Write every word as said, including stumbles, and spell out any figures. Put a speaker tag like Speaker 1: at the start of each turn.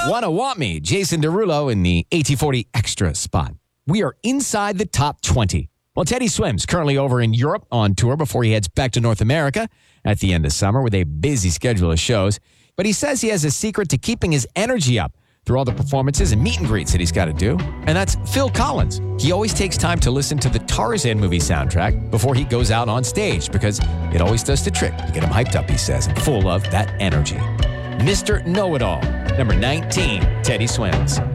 Speaker 1: Wanna Want Me, Jason Derulo in the A T forty Extra spot. We are inside the top twenty. Well, Teddy Swims currently over in Europe on tour before he heads back to North America at the end of summer with a busy schedule of shows. But he says he has a secret to keeping his energy up through all the performances and meet and greets that he's got to do. And that's Phil Collins. He always takes time to listen to the Tarzan movie soundtrack before he goes out on stage because it always does the trick to get him hyped up, he says, and full of that energy. Mister Know-It-All, number nineteen, Teddy Swims.